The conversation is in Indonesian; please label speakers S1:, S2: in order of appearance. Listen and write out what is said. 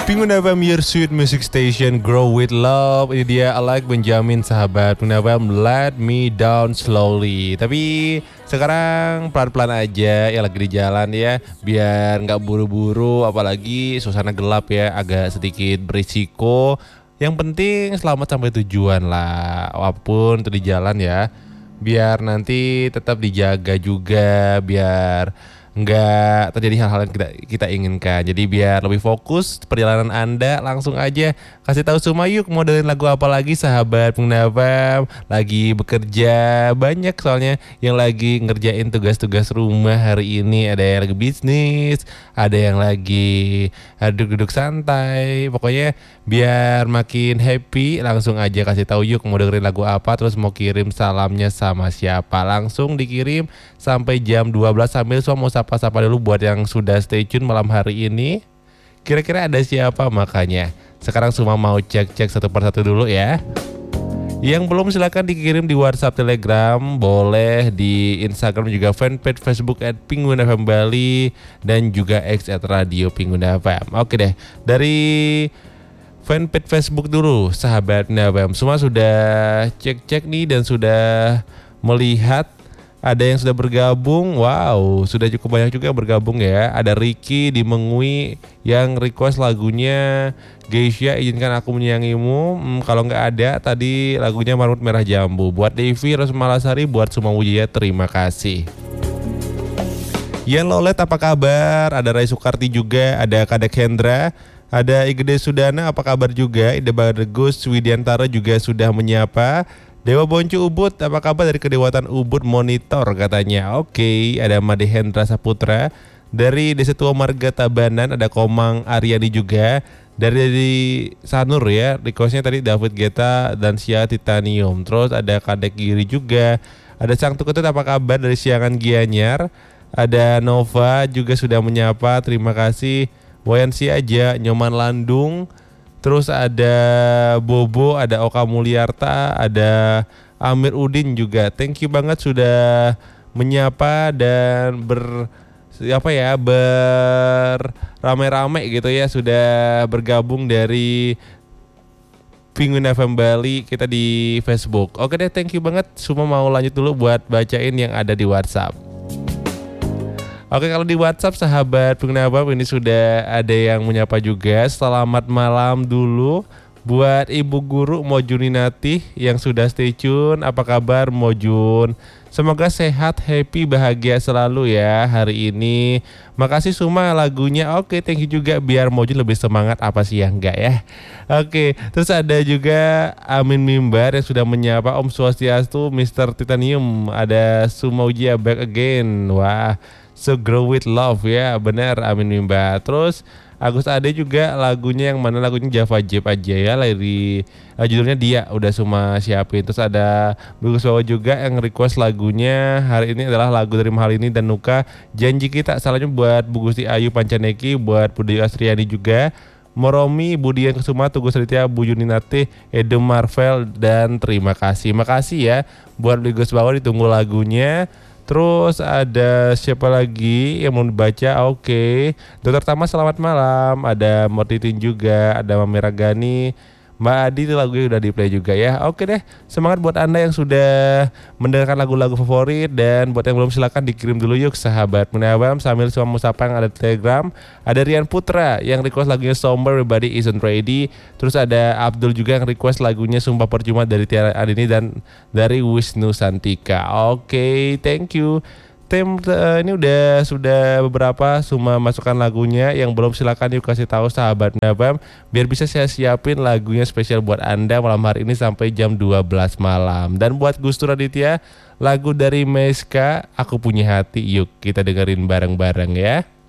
S1: Penguin FM, your sweet music station, grow with love. Ini dia Alek Benjamin, sahabat Penguin FM, Let Me Down Slowly. Tapi sekarang pelan-pelan aja ya, lagi di jalan ya, biar gak buru-buru, apalagi suasana gelap ya, agak sedikit berisiko. Yang penting selamat sampai tujuan lah, walaupun itu di jalan ya. Biar nanti tetap dijaga juga, biar nggak terjadi hal-hal yang kita inginkan. Jadi biar lebih fokus perjalanan Anda, langsung aja kasih tahu semua yuk mau dengerin lagu apa lagi, sahabat Pengguna FM. Lagi bekerja banyak soalnya yang lagi ngerjain tugas-tugas rumah hari ini. Ada yang lagi bisnis, ada yang lagi duduk-duduk santai. Pokoknya biar makin happy, langsung aja kasih tahu yuk mau dengerin lagu apa, terus mau kirim salamnya sama siapa. Langsung dikirim sampai jam 12, sambil semua mau sapa-sapa dulu buat yang sudah stay tune malam hari ini. Kira-kira ada siapa makanya. Sekarang semua mau cek-cek satu persatu dulu ya. Yang belum silakan dikirim di WhatsApp, Telegram, boleh di Instagram juga, fanpage Facebook @Penguin FM Bali, dan juga X @Radio Penguin FM. Oke deh, dari fanpage Facebook dulu, sahabat FM. Semua sudah cek-cek nih dan sudah melihat. Ada yang sudah bergabung, wow, sudah cukup banyak juga bergabung ya. Ada Ricky di Mengui yang request lagunya Geisha, Izinkan Aku Menyayangimu. Kalau nggak ada, tadi lagunya Marmut Merah Jambu. Buat Devi Rosmalasari, buat Suma Wijaya, terima kasih. Yan Lolet, apa kabar? Ada Rai Sukarti juga, ada Kadek Hendra, ada Igede Sudana, apa kabar juga? Ida Bagus Widiantara juga sudah menyapa. Dewa Boncu Ubud, apa kabar dari Kedewatan Ubud Monitor katanya. Oke, ada Made Hendra Saputra dari Desa Tua Marga Tabanan, ada Komang Aryani juga dari Sanur ya. Requestnya tadi David Geta dan Sia Titanium. Terus ada Kadek Giri juga, ada Sang Tuketut, apa kabar dari Siangan Gianyar. Ada Nova juga sudah menyapa, terima kasih. Wayansi aja, Nyoman Landung. Terus ada Bobo, ada Oka Mulyarta, ada Amir Udin juga. Thank you banget sudah menyapa dan beramai-ramai gitu ya, sudah bergabung dari Penguin FM Bali kita di Facebook. Oke deh, thank you banget. Semua mau lanjut dulu buat bacain yang ada di WhatsApp. Oke, kalau di WhatsApp sahabat Pengguna FM ini sudah ada yang menyapa juga. Selamat malam dulu buat Ibu Guru Mojuninati yang sudah stay tune. Apa kabar Mojun? Semoga sehat, happy, bahagia selalu ya hari ini. Makasih Suma lagunya. Oke, thank you juga, biar Mojun lebih semangat, apa sih yang enggak ya. Oke, terus ada juga Amin Mimbar yang sudah menyapa. Om Swastiastu, Mr. Titanium. Ada Suma Ujia back again. Wah, so grow with love ya, benar, Amin Mimba. Terus Agus Ade juga lagunya yang mana, lagunya Java Jip aja ya, dari judulnya Dia udah semua siapin. Terus ada Bagus Bawa juga yang request lagunya hari ini adalah lagu dari Mahalini dan Nuka, Janji Kita. Salahnya buat Bu Gusti Ayu Pancaneki, buat Budi Astriani juga, Moromi, Budian Kesuma, Tugu Seritya, Bu Juninate, Edo Marvel, dan terima kasih. Makasih ya buat Bagus Bawa, ditunggu lagunya. Terus ada siapa lagi yang mau dibaca? Oke, Dokter Tama selamat malam. Ada Mortitin juga, ada Mamera Gani, Mbak Adi, itu lagunya udah di play juga ya. Oke deh, semangat buat Anda yang sudah mendengarkan lagu-lagu favorit. Dan buat yang belum, silakan dikirim dulu yuk sahabat Menabam. Sambil semua musapa yang ada di Telegram. Ada Rian Putra yang request lagunya Somber, Everybody Isn't Ready. Terus ada Abdul juga yang request lagunya Sumpah Percuma dari Tiara Andini dan dari Wisnu Santika. Oke, thank you. Ini sudah beberapa semua masukan lagunya. Yang belum, silakan yuk kasih tahu sahabat Nabam, biar bisa saya siapin lagunya spesial buat Anda malam hari ini sampai jam 12 malam. Dan buat Gustur Aditya, lagu dari Meska, Aku Punya Hati, yuk kita dengerin bareng-bareng ya.